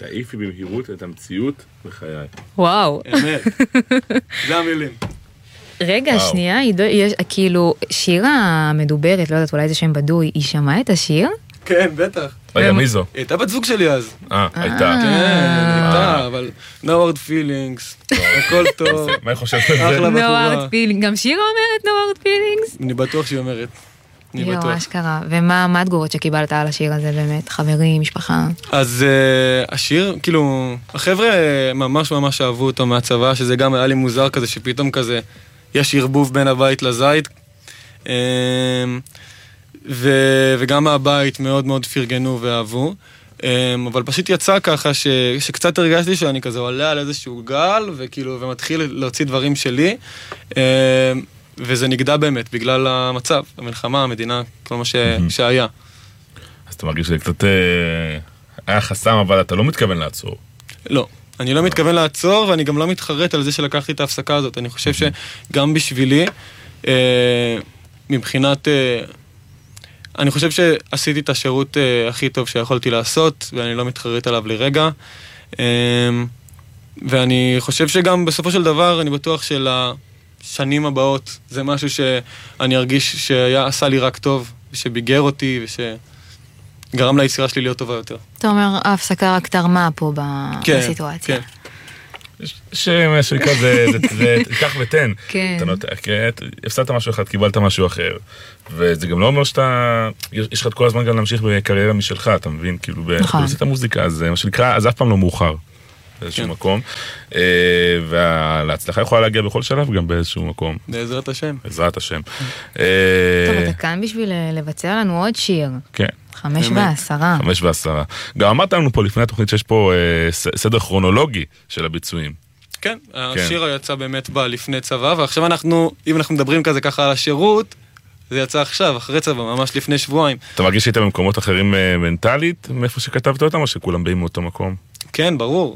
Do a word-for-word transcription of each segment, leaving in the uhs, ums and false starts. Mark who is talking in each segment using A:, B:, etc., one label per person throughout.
A: תעיפי במהירות את המציאות בחיי.
B: וואו.
C: אמת. זה המילים.
B: רגע, שנייה, יש, כאילו, שיר המדוברת, לא יודעת, אולי זה שם בדוי, היא שמעה את השיר?
C: כן, בטח.
A: רגע, מי זו?
C: היא הייתה בת זוג שלי אז.
A: אה, הייתה.
C: כן, הייתה, אבל no hard feelings, הכל טוב.
A: מה היא חושבת על זה?
C: אחלה
B: No
C: בחורה.
B: hard feelings, גם שיר אומרת no hard feelings?
C: אני בטוח שהיא אומרת. אני
B: יו,
C: בטוח.
B: אשכרה. ומה התגובות שקיבלת על השיר הזה באמת? חברים, משפחה?
C: אז uh, השיר, כאילו, החבר'ה ממש ממש אהבו אותו מהצבא, שזה גם היה לי מוזר כזה, שפתאום כזה, יש ערבוב בין הבית לזית. Uh, ו, וגם מהבית מאוד מאוד פרגנו ואהבו. Um, אבל פשוט יצא ככה ש, שקצת הרגשתי שאני כזה עולה על איזשהו גל, וכאילו, ומתחיל להוציא דברים שלי. Uh, וזה נגדע באמת, בגלל המצב, המלחמה, המדינה, כל מה ש... שהיה.
A: אז אתה מרגיש שזה קצת היה חסם, אבל אתה לא מתכוון לעצור.
C: לא, אני לא מתכוון לעצור, ואני גם לא מתחרט על זה שלקחתי את ההפסקה הזאת. אני חושב שגם בשבילי, מבחינת... אני חושב שעשיתי את השירות הכי טוב שיכולתי לעשות, ואני לא מתחרט עליו לרגע. ואני חושב שגם בסופו של דבר, אני בטוח של... שנים הבאות, זה משהו שאני ארגיש שהיה עשה לי רק טוב, ושביגר אותי, ושגרם ליצירה שלי להיות טובה יותר.
B: אתה אומר, ההפסקה רק תרמה פה בסיטואציה.
C: כן,
A: שמשהו כזה, זה כך ותן.
B: כן.
A: הפסדת משהו אחד, קיבלת משהו אחר. וזה גם לא אומר שאתה, יש לך את כל הזמן גם להמשיך בקריירה משלך, אתה מבין? כאילו, בעשית המוזיקה, אז מה שנקרא, אז אף פעם לא מאוחר. באיזשהו מקום, וההצלחה יכולה להגיע בכל שלב גם באיזשהו מקום.
C: בעזרת השם.
A: בעזרת השם.
B: טוב, אתה כאן בשביל לבצע לנו עוד שיר.
A: כן.
B: חמש ועשרה.
A: חמש ועשרה. גם אמרת לנו פה לפני התוכנית שיש פה סדר כרונולוגי של הביצועים.
C: כן, השיר יצא באמת בא לפני צבא, ועכשיו אנחנו, אם אנחנו מדברים כזה ככה על השירות, זה יצא עכשיו, אחרי צבא, ממש לפני שבועיים.
A: אתה מרגיש שהיית במקומות אחרים מנטלית, מאיפה שכתבת אותם, או שכולם באים מאותו מקום?
C: כן, ברור.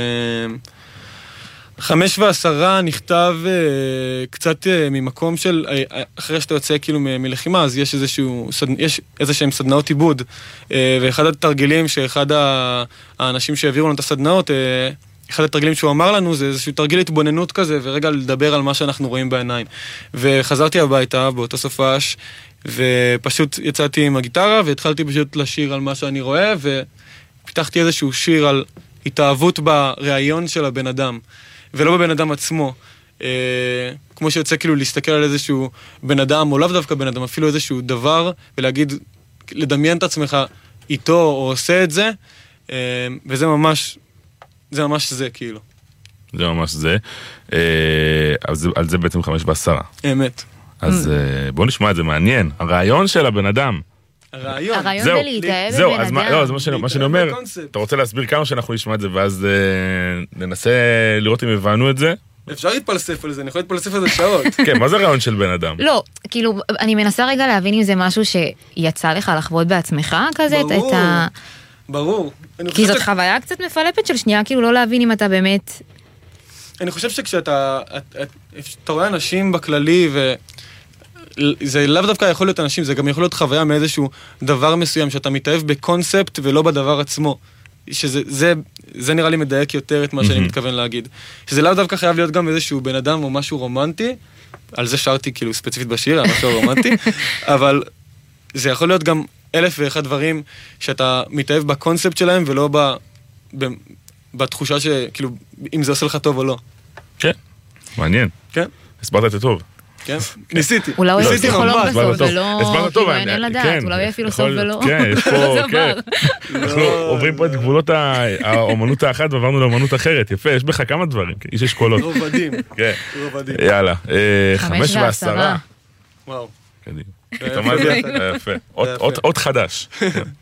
C: חמש ועשרה נכתב קצת ממקום של, אחרי שאתה יוצא כאילו מלחימה, אז יש איזשהו, יש איזשהם סדנאות עיבוד, ואחד התרגילים שאחד האנשים שהעבירו לנו את הסדנאות, אחד התרגילים שהוא אמר לנו, זה איזשהו תרגיל התבוננות כזה, ורגע לדבר על מה שאנחנו רואים בעיניים. וחזרתי הביתה באותו סופש, ופשוט יצאתי עם הגיטרה, והתחלתי פשוט לשיר על מה שאני רואה, ופיתחתי איזשהו שיר על התאהבות ברעיון של הבן אדם, ולא בבן אדם עצמו. אה, כמו שיוצא כאילו להסתכל על איזשהו בן אדם, או לאו דווקא בן אדם, אפילו איזשהו דבר, ולהגיד, לדמיין את עצמך איתו, או עושה את זה, אה, וזה ממש, זה ממש זה, כאילו.
A: זה ממש זה. אה, אז על זה בעצם חמש בעשרה.
C: אמת.
A: אז אה, בוא נשמע את זה, מעניין. הרעיון של הבן אדם.
C: הרעיון.
B: הרעיון זה להתאהב
A: זהו,
B: בבן
A: אז מה,
B: אדם.
A: לא, זה מה שאני, מה שאני אומר, אתה רוצה להסביר כמה שאנחנו נשמע את זה, ואז אה, ננסה לראות אם הבנו את זה?
C: אפשר להתפלסף על זה, אני יכול להתפלסף על זה שעות.
A: כן, מה זה הרעיון של בן אדם?
B: לא, כאילו, אני מנסה רגע להבין אם זה משהו שיצא לך לחוות בעצמך כזה,
C: ברור,
B: את ה...
C: ברור.
B: כי זאת חוויה קצת מפלפת של שנייה, כאילו לא להבין אם אתה באמת...
C: אני חושב שכשאתה, את, את, אתה רואה אנשים בכללי, וזה לאו דווקא יכול להיות אנשים, זה גם יכול להיות חוויה מאיזשהו דבר מסוים, שאתה מתאהב בקונספט ולא בדבר עצמו. שזה, זה, זה נראה לי מדייק יותר את מה שאני מתכוון להגיד. שזה לאו דווקא חייב להיות גם איזשהו בן אדם או משהו רומנטי, על זה שרתי כאילו ספציפית בשיר, על משהו רומנטי, אבל זה יכול להיות גם אלף ואחד דברים שאתה מתאהב בקונספט שלהם ולא ב, ב, בתחושה שכאילו, אם זה עושה לך טוב או לא.
A: כן, מעניין.
C: כן.
A: הסברת את זה טוב.
C: כן, ניסיתי.
B: אולי הוא יהיה
C: ניסיתי
B: פסיכולוג
C: ממש.
B: בסוף, ולא...
A: הסברת טוב.
B: כאילו אין לדעת, אולי הוא יהיה פילוסוף ולא...
A: כן, יש פה, כן. אנחנו עוברים פה את גבולות האומנות האחת ועברנו לאומנות אחרת. יפה, יש בך כמה דברים, איש אשכולות.
C: רובדים.
A: כן.
C: רובדים.
A: יאללה, חמש ועשרה.
C: וואו.
A: קדימה. יפה, עוד חדש.